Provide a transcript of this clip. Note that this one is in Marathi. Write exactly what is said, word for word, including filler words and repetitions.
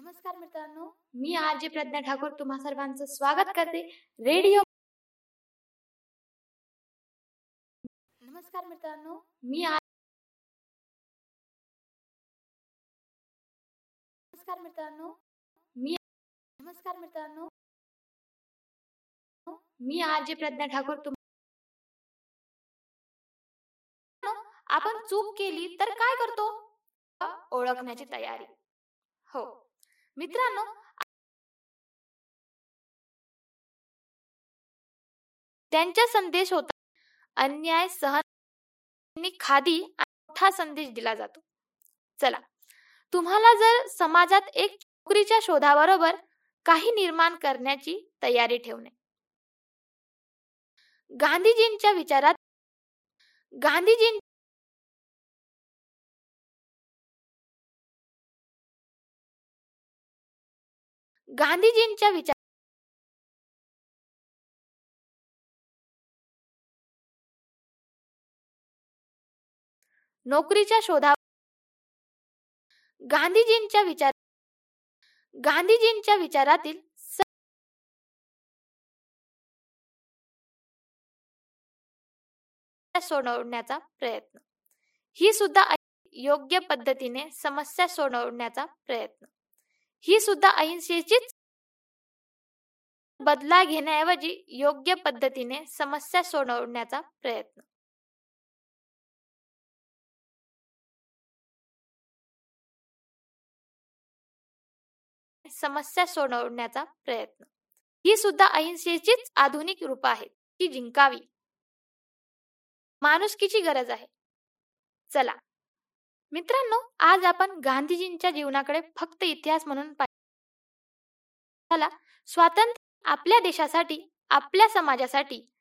नमस्कार मित्रांनो, मी आरजे प्रज्ञा ठाकूर तुम्हा सर्वांचं स्वागत करते रेडिओ. नमस्कार मित्रांनो, मी आ- नमस्कार मित्रांनो, मी नमस्कार मित्रांनो, मी आरजे प्रज्ञा ठाकूर तुम आपण चूक केली तर काय करतो? ओळखण्याची तयारी. हो मित्रांनो, त्यांचा संदेश होता अन्याय सहन खादी मोठा संदेश दिला जातो. चला, तुम्हाला जर समाजात एक नोकरीच्या शोधाबरोबर काही निर्माण करण्याची तयारी ठेवणे. गांधीजींच्या विचारात गांधीजीं गांधीजींच्या विचार नोकरीच्या शोधा गांधीजींच्या विचार गांधीजींच्या विचारातील सोडवण्याचा प्रयत्न ही सुद्धा योग्य पद्धतीने समस्या सोडवण्याचा प्रयत्न ही सुद्धा अहिंसेचीच बदला घेण्याऐवजी योग्य पद्धतीने समस्या सोडवण्याचा प्रयत्न समस्या सोडवण्याचा प्रयत्न ही सुद्धा अहिंसेचीच आधुनिक रूप आहेत ती जिंकावी. माणुसकीची गरज आहे. चला मित्रांनो, आज आपण गांधीजींच्या जीवनाकडे फक्त इतिहास म्हणून पाहिला. स्वातंत्र्य आपल्या देशासाठी, आपल्या समाजासाठी